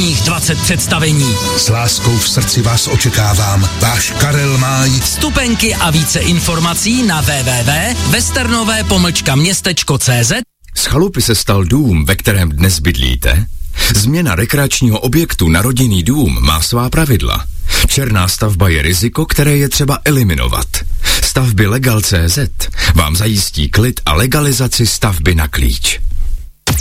prvních 20 představení. S láskou v srdci vás očekávám. Váš Karel Máj. Vstupenky a více informací na www.westernové-městečko.cz. Z chalupy se stal dům, ve kterém dnes bydlíte? Změna rekreačního objektu na rodinný dům má svá pravidla. Černá stavba je riziko, které je třeba eliminovat. Stavby Legal.cz vám zajistí klid a legalizaci stavby na klíč.